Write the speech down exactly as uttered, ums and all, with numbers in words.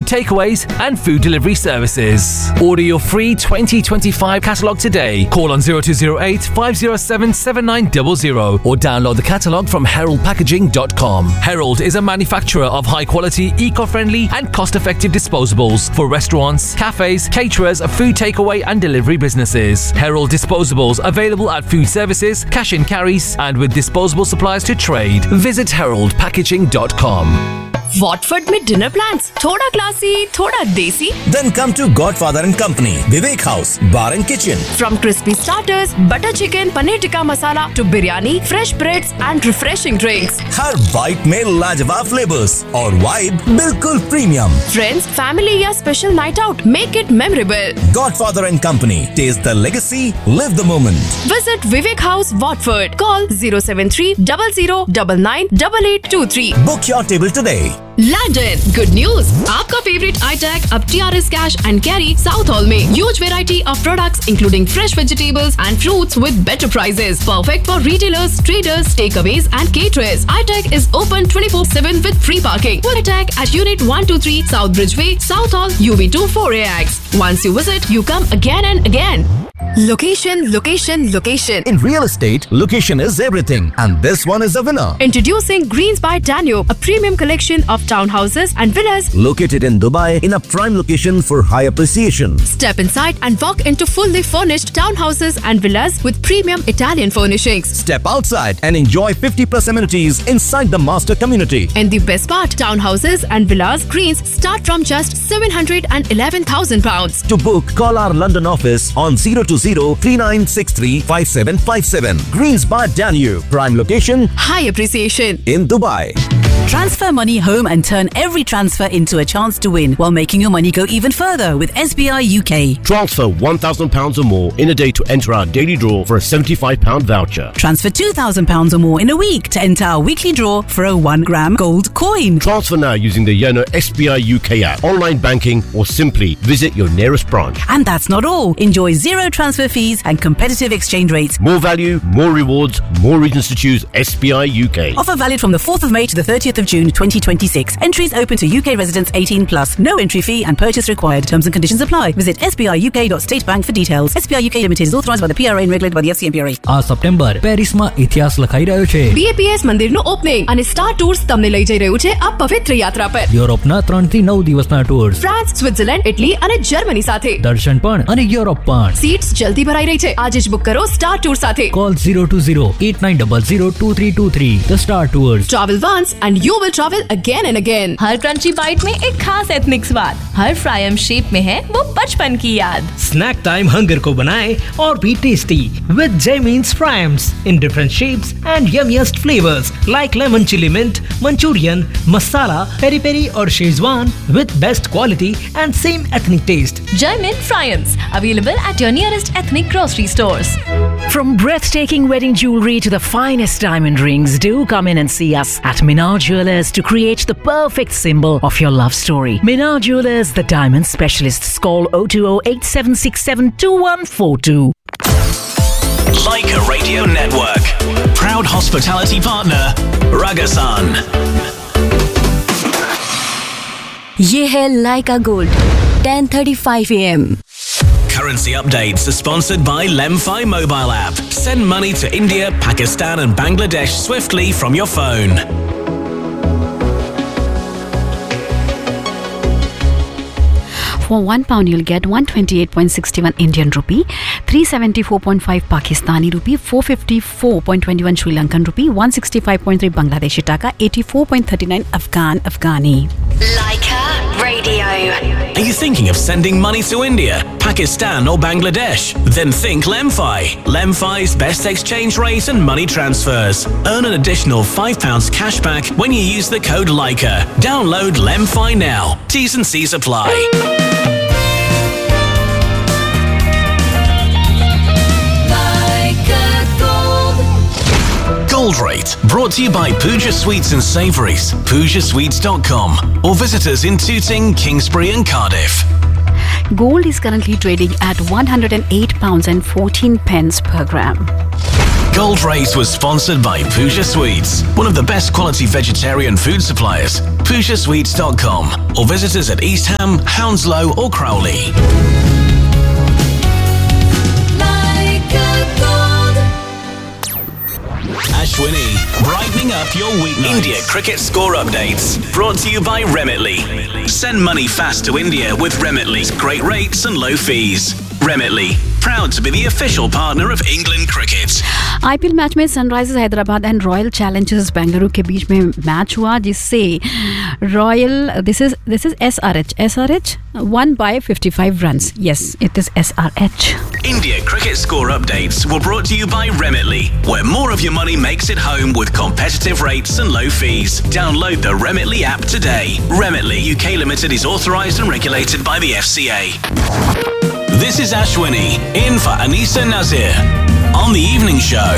takeaways and food delivery services. Order your free twenty twenty-five catalogue today. Call on zero two zero eight, five zero seven, seven nine zero zero or download the catalogue from herald packaging dot com. Herald is a manufacturer of high-quality, eco-friendly and cost-effective disposables for restaurants, cafes, caterers, food takeaway and delivery businesses. Herald disposables available at food services, cash and carries and with disposable supplies to trade. Visit herald packaging dot com. Watford में dinner plans थोड़ा classy, थोड़ा desi. Then come to Godfather and Company, Vivek House, Bar and Kitchen. From crispy starters, butter chicken, paneer tikka masala to biryani, fresh breads and refreshing drinks. Her bite में लाजवाब flavors और vibe बिल्कुल premium. Friends, family या special night out, make it memorable. Godfather and Company, taste the legacy, live the moment. Visit Vivek House, Watford. Call zero seven three zero zero nine nine eight eight two three. Book your table today. London, good news! आपका favorite iTech अब T R S Cash and Carry South Hall में huge variety of products including fresh vegetables and fruits with better prices. Perfect for retailers, traders, takeaways and caterers. iTech is open twenty-four seven with free parking. iTech at Unit one two three South Bridgeway, South Hall, U B two four A X. Once you visit, you come again and again. Location, location, location. In real estate, location is everything, and this one is the winner. Introducing Greens by Danube, a premium collection of townhouses and villas located in Dubai in a prime location for high appreciation. Step inside and walk into fully furnished townhouses and villas with premium Italian furnishings. Step outside and enjoy fifty plus amenities inside the master community. And the best part, townhouses and villas Greens start from just seven hundred eleven thousand pounds. To book, call our London office on zero two zero, three nine six three, five seven five seven. Greens by Danube, prime location, high appreciation in Dubai. Transfer money home and turn every transfer into a chance to win while making your money go even further with S B I U K. Transfer one thousand pounds or more in a day to enter our daily draw for a seventy-five pound voucher. Transfer two thousand pounds or more in a week to enter our weekly draw for a one gram gold coin. Transfer now using the Yono S B I U K app, online banking or simply visit your nearest branch. And that's not all. Enjoy zero transfer fees and competitive exchange rates. More value, more rewards, more reasons to choose S B I U K. Offer valid from the fourth of May to the thirtieth of June twenty twenty-six. Entries open to U K residents eighteen plus. No entry fee and purchase required. Terms and conditions apply. Visit S B I U K dot state bank for details. S B I U K Limited is authorized by the P R A and regulated by the F C M P R A. આ September પેરિસમાં ઇતિહાસ લખાઈ રહ્યો છે. B A P S મંદિરનું opening અને star tours તમને લઈ જઈ રહ્યું છે આ પવિત્ર યાત્રા પર. યુરોપના ત્રણ થી નવ દિવસના ટૂર્સ. ફ્રાન્સ, સ્વિટ્ઝરલેન્ડ, ઇટલી અને જર્મની સાથે. દર્શન પણ અને યુરોપ પણ. સીટ્સ જલ્દી ભરાઈ રહી છે. આજે જ બુક કરો સ્ટાર ટૂર સાથે. Call zero two zero, eight nine zero zero, two three two three. The Star Tours. Travel once and you will travel again and again. Her crunchy bite में एक खास एथनिक स्वाद, हर fryum shape में है वो बचपन की याद. स्नैक टाइम हंगर को बनाए और भी tasty with Jaymeens Fryams in different shapes and yummiest flavors like lemon chili mint, Manchurian, masala, peri peri और Schezwan with best quality and same ethnic taste. Jaymeens Fryams available at your nearest ethnic grocery stores. From breathtaking wedding jewelry to the finest diamond rings, do come in and see us at Minar Jewelers to create the perfect symbol of your love story. Minar Jewelers, the diamond specialists. Call zero two zero, eight seven six seven, two one four two. Leica Radio Network. Proud hospitality partner, Ragasan. ये है Leica Gold, ten thirty-five a m Currency updates are sponsored by Lemfi mobile app. Send money to India, Pakistan and Bangladesh swiftly from your phone. For one pound, you'll get one twenty-eight point six one Indian rupee, three seventy-four point five Pakistani rupee, four fifty-four point two one Sri Lankan rupee, one sixty-five point three Bangladeshi taka, eighty-four point three nine Afghan Afghani. Leica Radio. Are you thinking of sending money to India, Pakistan or Bangladesh? Then think Lemfi. Lemfi's best exchange rate and money transfers. Earn an additional five pounds cash back when you use the code Leica. Download Lemfi now. T's and C's apply. Gold Rate, brought to you by Pooja Sweets and Savouries, pooja sweets dot com, or visit us in Tooting, Kingsbury and Cardiff. Gold is currently trading at one hundred eight pounds and fourteen pence per gram. Gold Race was sponsored by Pooja Sweets, one of the best quality vegetarian food suppliers. Pooja Sweets dot com or visit us at East Ham, Hounslow or Crowley. Ashwini, brightening up your weeknight. India cricket score updates. Brought to you by Remitly. Send money fast to India with Remitly. Great rates and low fees. Remitly, proud to be the official partner of England Cricket. IPL match में Sunrisers Hyderabad and royal Challengers Bengaluru के बीच में match हुआ, जिससे royal this is this is SRH SRH won by fifty-five runs. Yes, it is S R H. India cricket score updates were brought to you by Remitly, where more of your money makes it home with competitive rates and low fees. Download the Remitly app today. Remitly U K Limited is authorised and regulated by the F C A. This is Ashwini, in for Anisa Nazir on The Evening Show.